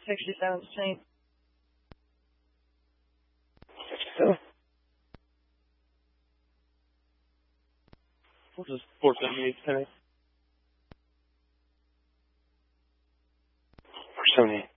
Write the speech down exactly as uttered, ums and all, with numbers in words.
sixty-seven Saint. sixty-seven. What is four seventy-eight today? four seventy-eight.